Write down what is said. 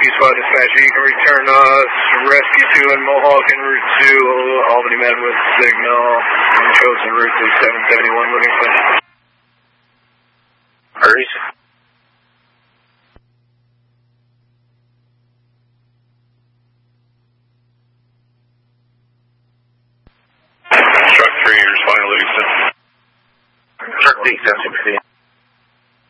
Rescue Squad Dispatcher, you can return us. Rescue 2 and Mohawk en route to Albany Med with signal. Chosen route to 771 Livingston. Hurries. Truck 3, you're responding to Livingston. Truck D, 1715.